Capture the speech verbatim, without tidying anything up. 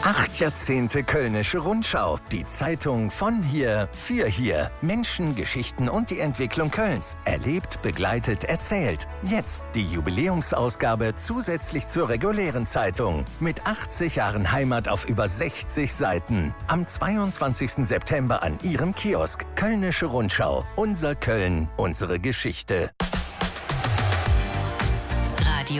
Acht Jahrzehnte Kölnische Rundschau. Die Zeitung von hier, für hier. Menschen, Geschichten und die Entwicklung Kölns. Erlebt, begleitet, erzählt. Jetzt die Jubiläumsausgabe zusätzlich zur regulären Zeitung. Mit achtzig Jahren Heimat auf über sechzig Seiten. Am zweiundzwanzigsten September an Ihrem Kiosk. Kölnische Rundschau. Unser Köln, unsere Geschichte.